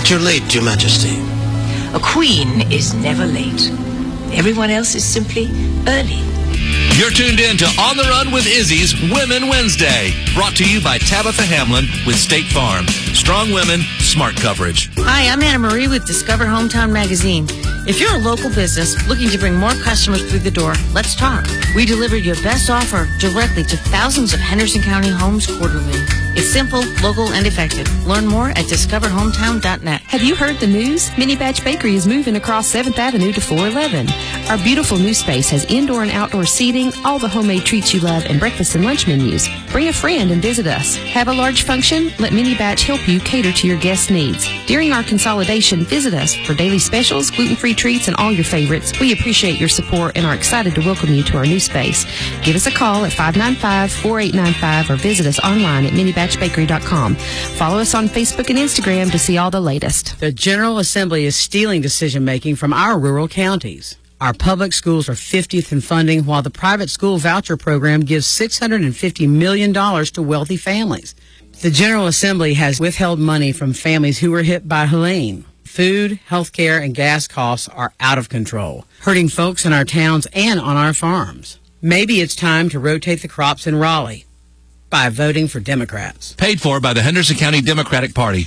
But you're late, Your Majesty. A queen is never late. Everyone else is simply early. You're tuned in to On the Run with Izzy's Women Wednesday. Brought to you by Tabitha Hamlin with State Farm. Strong women, smart coverage. Hi, I'm Anna Marie with Discover Hometown Magazine. If you're a local business looking to bring more customers through the door, let's talk. We deliver your best offer directly to thousands of Henderson County homes quarterly. It's simple, local, and effective. Learn more at discoverhometown.net. Have you heard the news? Mini Batch Bakery is moving across 7th Avenue to 411. Our beautiful new space has indoor and outdoor seating, all the homemade treats you love, and breakfast and lunch menus. Bring a friend and visit us. Have a large function? Let Mini Batch help you cater to your guests' needs. During our consolidation, visit us for daily specials, gluten-free treats, and all your favorites. We appreciate your support and are excited to welcome you to our new space. Give us a call at 595-4895 or visit us online at minibatchbakery.com. Follow us on Facebook and Instagram to see all the latest. The General Assembly is stealing decision-making from our rural counties. Our public schools are 50th in funding, while the private school voucher program gives $650 million to wealthy families. The General Assembly has withheld money from families who were hit by Helene. Food, health care, and gas costs are out of control, hurting folks in our towns and on our farms. Maybe it's time to rotate the crops in Raleigh by voting for Democrats. Paid for by the Henderson County Democratic Party.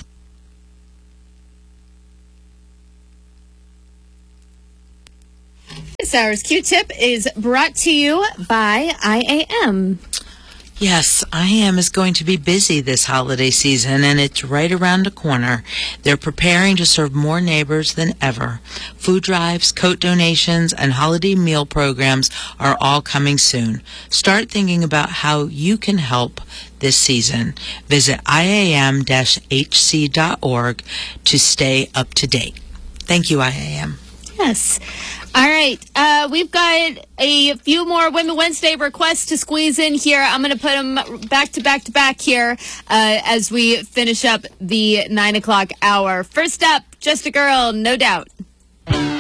This hour's Q-Tip is brought to you by IAM. Yes, IAM is going to be busy this holiday season, and it's right around the corner. They're preparing to serve more neighbors than ever. Food drives, coat donations, and holiday meal programs are all coming soon. Start thinking about how you can help this season. Visit iam-hc.org to stay up to date. Thank you, IAM. Yes. All right. We've got a few more Women Wednesday requests to squeeze in here. I'm going to put them back to back to back here as we finish up the 9 o'clock hour. First up, Just a Girl, No Doubt.